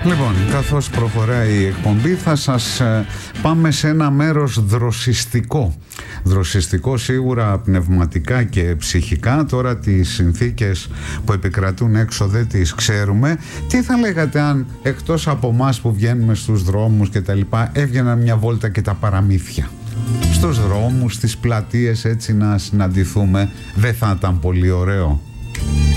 Λοιπόν, καθώς προχωράει η εκπομπή θα σας πάμε σε ένα μέρος δροσιστικό. Δροσιστικό σίγουρα πνευματικά και ψυχικά. Τώρα τις συνθήκες που επικρατούν έξω δεν τις ξέρουμε. Τι θα λέγατε αν εκτός από εμάς που βγαίνουμε στους δρόμους και τα λοιπά έβγαιναν μια βόλτα και τα παραμύθια? Στους δρόμους, στις πλατείες, έτσι να συναντηθούμε. Δεν θα ήταν πολύ ωραίο?